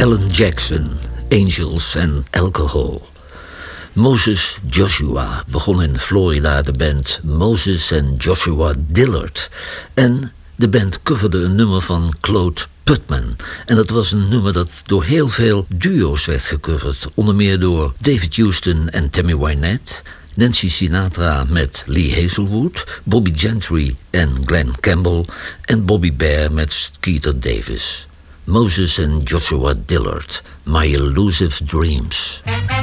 Alan Jackson, Angels en Alcohol. Moses Joshua begon in Florida de band Moses en Joshua Dillard. En de band coverde een nummer van Claude Putman. En dat was een nummer dat door heel veel duo's werd gecoverd. Onder meer door David Houston en Tammy Wynette, Nancy Sinatra met Lee Hazelwood, Bobby Gentry en Glenn Campbell en Bobby Bare met Skeeter Davis. Moses en Joshua Dillard, My Elusive Dreams.